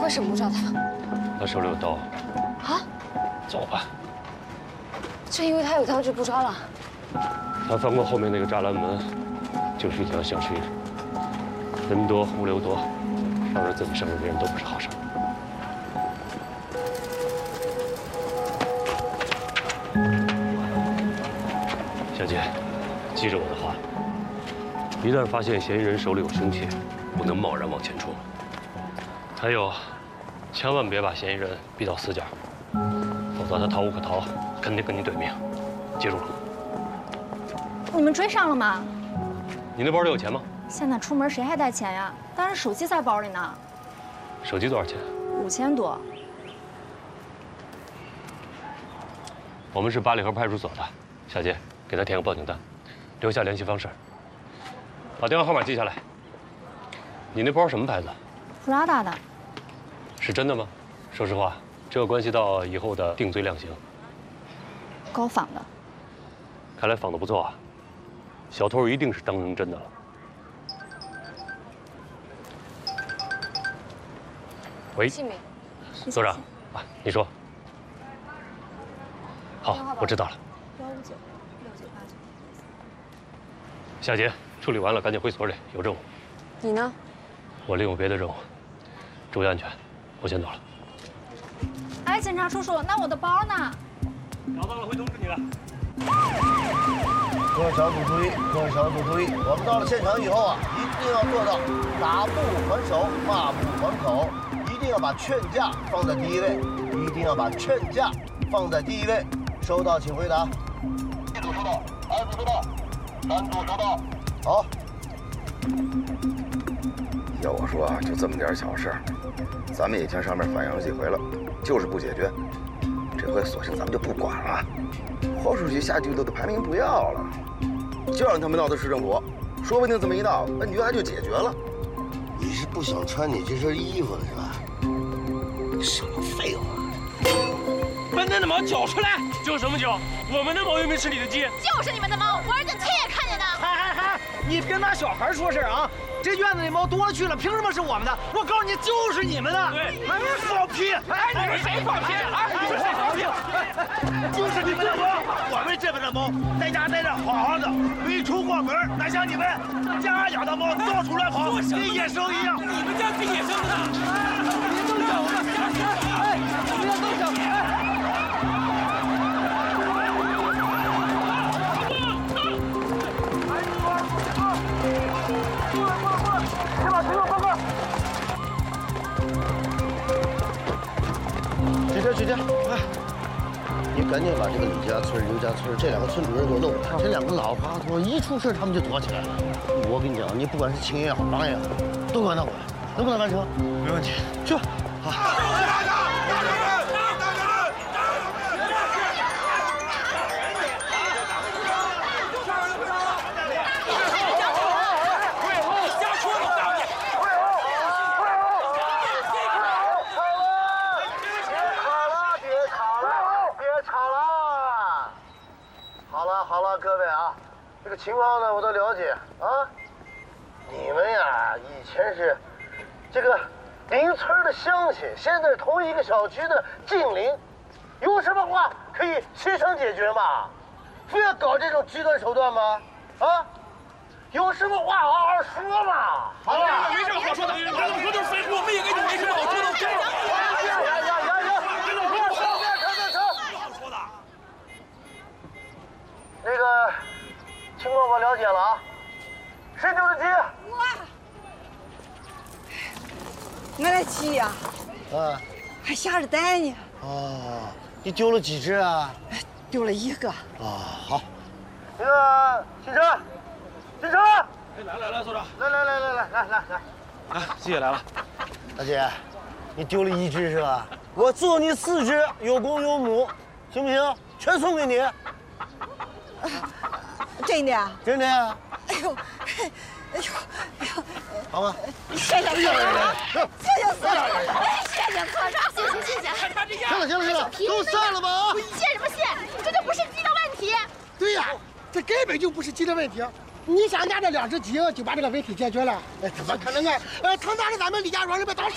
为什么不找他？ 他手里有刀。 啊？ 走吧。 就因为他有刀就不抓了？ 他翻过后面那个栅栏门，就是一条小区，人多物流多，伤着自己伤着别人都不是好事。小姐，记着我的话，一旦发现嫌疑人手里有凶器，不能贸然往前冲。还有，千万别把嫌疑人逼到死角，否则他逃无可逃，肯定跟你对命。记住了。 你们追上了吗？ 你那包里有钱吗？ 现在出门谁还带钱呀？当然手机在包里呢。 手机多少钱 5000多。 我们是八里河派出所的，小姐，给他填个报警单，留下联系方式，把电话号码记下来。你那包什么牌子 ？Prada 的。 是真的吗？说实话，这关系到以后的定罪量刑。 高仿的。 看来仿得不错啊，小偷一定是当成真的了。喂， 姓名。 所长，啊，你说。好，我知道了。 1596989。 夏杰，处理完了赶紧回所里，有任务。 你呢？ 我另有别的任务，注意安全，我先走了。 哎，警察叔叔，那我的包呢？ 找到了会通知你的。 各小组注意，各小组注意，我们到了现场以后啊，一定要做到打不还手，骂不还口，一定要把劝架放在第一位，一定要把劝架放在第一位。收到，请回答。 一组收到，2组收到，3组收到。 好。 要我说啊，就这么点小事，咱们也向上面反映了几回了，就是不解决。这回索性咱们就不管了，豁出去下剧组的排名不要了，就让他们闹到市政府，说不定这么一闹，问题还就解决了。 你是不想穿你这身衣服了是吧？什么废话！ 把那的毛缴出来！缴什么缴？我们的毛又没吃你的鸡。 就是你们的猫，我儿子亲眼看见的。 嗨，你别拿小孩说事啊！这院子里猫多了去了，凭什么是我们的？我告诉你，就是你们的！对，放屁！哎，你们谁放屁？你们谁放屁？就是你们的猫，我们这边的猫在家待着好好的，没出过门，哪像你们家养的猫到处乱跑，跟野兽一样。你们家跟野兽似的！你们都想我们家去？哎，你们都想哎！ 许姐，哎，你赶紧把这个李家村、刘家村这2个村主任给我弄来。这2个老滑头一出事，他们就躲起来了。我跟你讲，你不管是青也好，狼也好，都管他管，能不能完成？没问题，去吧。好。 好了，各位啊，这个情况呢我都了解啊。你们呀，以前是这个邻村的乡亲，现在同一个小区的近邻，有什么话可以协商解决嘛？非要搞这种极端手段吗？啊，有什么话好好说嘛？好吧， 没什么好说的，我说就是废话，我们也跟你没什么好说的。 那个情况我了解了啊，谁丢的鸡？ 我来鸡呀， 啊， 还下着蛋呢。 哦，你丢了几只啊？ 丢了1个。 啊，好。那个警车，警车！ 来，所长。 来。 啊，谢谢来了。 大姐，你丢了1只是吧？我做你4只，有公有母，行不行？全送给你。 真的啊？ 真的呀。 哎呦， 好吧。 谢谢所长，谢谢所长，谢谢所长， 谢谢。 行了，都散了吧啊！ 谢什么谢？这就不是鸡的问题。 对呀，这根本就不是鸡的问题。你想家这2只鸡就把这个问题解决了？哎，怎么可能啊？成大的咱们李家庄人被当